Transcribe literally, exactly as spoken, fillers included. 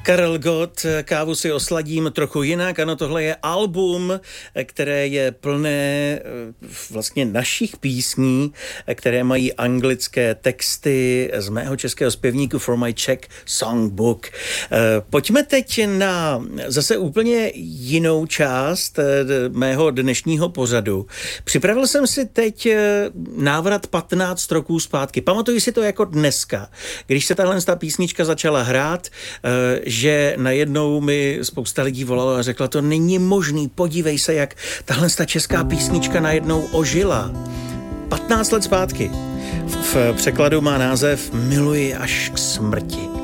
Karel Gott, kávu si osladím trochu jinak. Ano, tohle je album, které je plné vlastně našich písní, které mají anglické texty z mého českého zpěvníku For My Czech Songbook. Pojďme teď na zase úplně jinou část mého dnešního pořadu. Připravil jsem si teď návrat patnáct roků zpátky. Pamatuji si to jako dneska, když se tahle písnička začala hrát, že najednou mi spousta lidí volalo a řekla, to není možný, podívej se, jak tahle česká písnička najednou ožila. patnáct let zpátky. V překladu má název Miluji až k smrti.